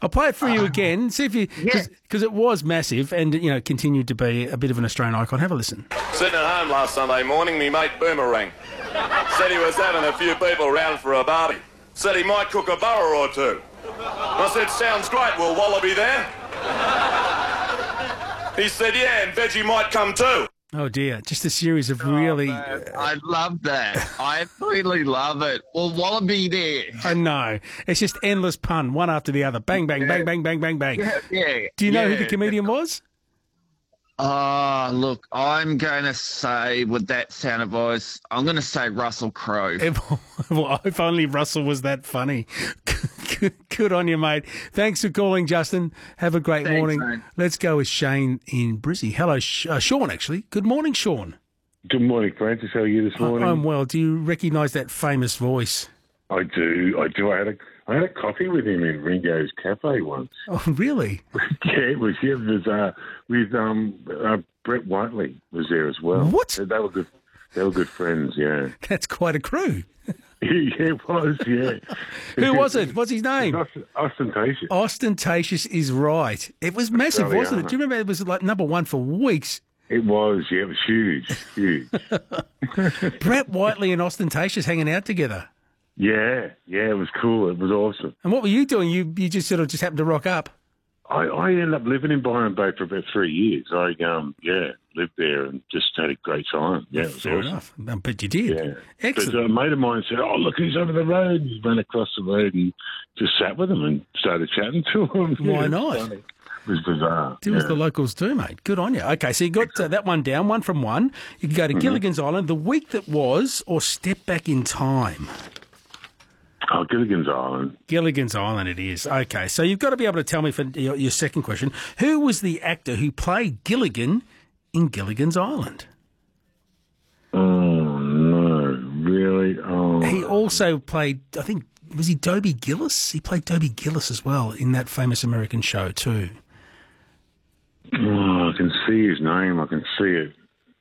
I'll play it for you again. See if you, because it was massive and, continued to be a bit of an Australian icon. Have a listen. Sitting at home last Sunday morning, me mate Boomerang said he was having a few people round for a barbie. Said he might cook a burger or two. I said, sounds great, will Wallaby there? He said, yeah, and Veggie might come too. Oh, dear. Just a series of really... I love that. I really love it. Well, Wallaby there. I know. It's just endless pun, one after the other. Bang, bang, bang, bang, bang, bang, bang. Yeah. Do you know who the comedian was? Look, I'm going to say, with that sound of voice, I'm going to say Russell Crowe. Well, if only Russell was that funny. Good on you, mate. Thanks for calling, Justin. Have a great morning. Mate. Let's go with Shane in Brizzy. Hello, Sean, actually. Good morning, Sean. Good morning, Francis. How are you this morning? I'm well. Do you recognise that famous voice? I do. I had a coffee with him in Ringo's Cafe once. Oh, really? It was with Brett Whiteley was there as well. What? They were good. They were good friends. Yeah. That's quite a crew. Yeah, it was. Yeah. Who was it? What's his name? Ostentatious. Ostentatious is right. It was massive, wasn't it? Do you remember it was like number one for weeks? It was. Yeah, it was huge. Brett Whiteley and Ostentatious hanging out together. Yeah, it was cool. It was awesome. And what were you doing? You just happened to rock up. I ended up living in Byron Bay for about 3 years. I lived there and just had a great time. Yeah, it was Fair awesome. enough. I bet you did. Yeah. Excellent. But a mate of mine said, "Oh, look who's over the road." He ran across the road and just sat with him and started chatting to him. Why not? Funny. It was bizarre. Do as the locals do, mate. Good on you. Okay, so you got that one down, one from one. You can go to Gilligan's Island, the week that was, or step back in time. Oh, Gilligan's Island. Gilligan's Island it is. Okay, so you've got to be able to tell me for your second question, who was the actor who played Gilligan in Gilligan's Island? Oh, no, really? Oh. He also played, I think, was he Dobie Gillis? He played Dobie Gillis as well in that famous American show too. Oh, I can see his name. I can see it.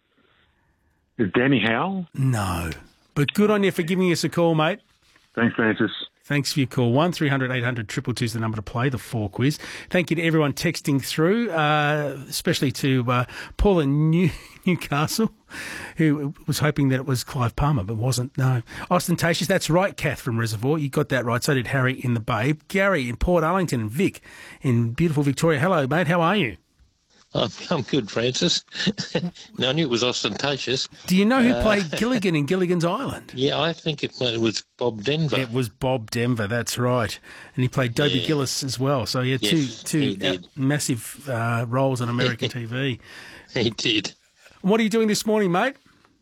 Is Danny Howell? No, but good on you for giving us a call, mate. Thanks, Francis. Thanks for your call. 1300 800 222 is the number to play the 4 quiz. Thank you to everyone texting through, especially to Paul in Newcastle, who was hoping that it was Clive Palmer, but wasn't. No. Ostentatious, that's right, Kath from Reservoir. You got that right. So did Harry in The Babe. Gary in Port Arlington and Vic in beautiful Victoria. Hello, mate. How are you? I'm good, Francis. No, I knew it was Ostentatious. Do you know who played Gilligan in Gilligan's Island? Yeah, I think it was Bob Denver. It was Bob Denver, that's right. And he played Dobie Gillis as well. So he had two massive roles on American TV. He did. What are you doing this morning, mate?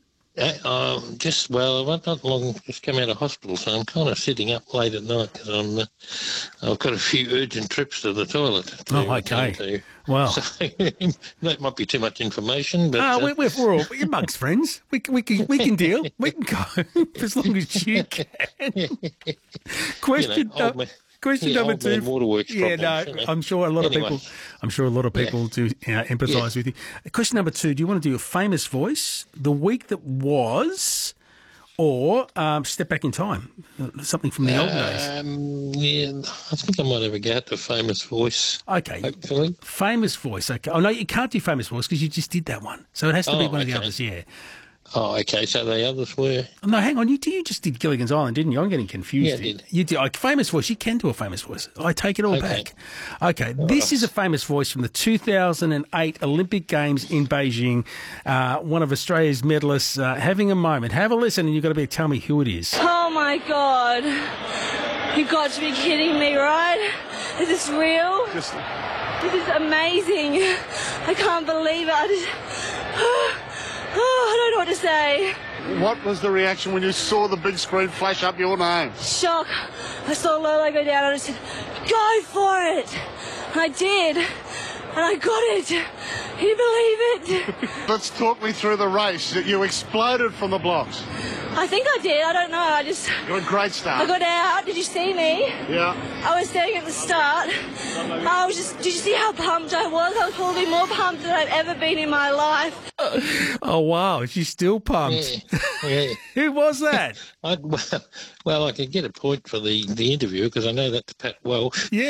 I've not long just come out of hospital, so I'm kind of sitting up late at night because I've got a few urgent trips to the toilet. Okay. Well, so, that might be too much information, but we're all amongst friends. We can deal. We can go as long as you can. Question. Question number 2. Waterworks problems, I'm sure a lot of people. I'm sure a lot of people do empathise with you. Question number 2. Do you want to do a famous voice, the week that was, or step back in time, something from the old days? Yeah, I think I might have a go at the famous voice. Okay, hopefully. Famous voice. Okay. Oh no, you can't do famous voice because you just did that one. So it has to be one of the others. Yeah. Oh, okay. So the others were. No, hang on. You just did Gilligan's Island, didn't you? I'm getting confused. Yeah, I did. You did. Like, famous voice. You can do a famous voice. I take it all back. Okay. This is a famous voice from the 2008 Olympic Games in Beijing. One of Australia's medalists having a moment. Have a listen, and you've got to tell me who it is. Oh my God! You've got to be kidding me, right? Is this real? This is amazing. I can't believe it. I don't know what to say. What was the reaction when you saw the big screen flash up your name? Shock. I saw Lola go down and I said, go for it. And I did. And I got it. Can you believe it? Let's talk me through the race. You exploded from the blocks. I think I did. I don't know. You're a great start. I got out. Did you see me? Yeah. I was standing at the start. Did you see how pumped I was? I was probably more pumped than I've ever been in my life. Oh, wow. She's still pumped. Yeah. Who was that? I could get a point for the interview because I know that to Pat well. Yeah.